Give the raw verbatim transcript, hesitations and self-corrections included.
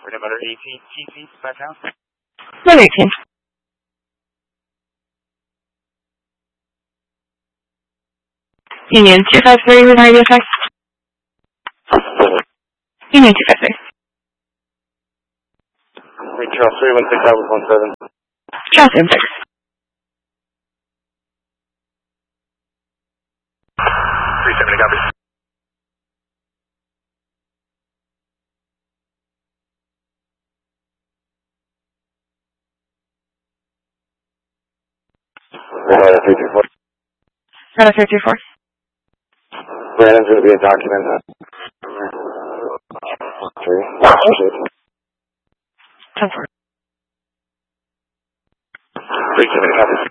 Letter eighteen, T C, back down. Letter eighteen. Union two five three with radio check. Union two five three. Wait, Charles three one six, Albert one seven. Charles seven six. three seventy, copy. Radar three two four. Radar three two four. Brandon's going to be a document. Three. ten four. three seventy, copy.